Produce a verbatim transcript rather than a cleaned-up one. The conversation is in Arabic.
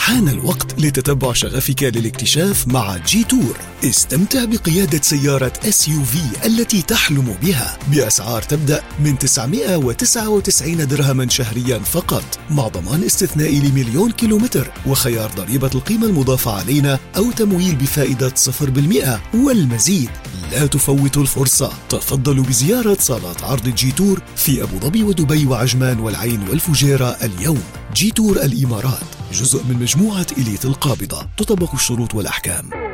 حان الوقت لتتبع شغفك للاكتشاف مع جي تور. استمتع بقيادة سيارة إس يو في التي تحلم بها بأسعار تبدأ من تسعمائة وتسعة وتسعين درهما شهريا فقط، مع ضمان استثنائي لمليون كيلومتر وخيار ضريبة القيمة المضافة علينا أو تمويل بفائدة صفر بالمئة والمزيد. لا تفوتوا الفرصة، تفضلوا بزيارة صالات عرض جي تور في أبو ظبي ودبي وعجمان والعين والفجيرة اليوم. جي تور الإمارات جزء من مجموعة إليت القابضة، تطبق الشروط والأحكام.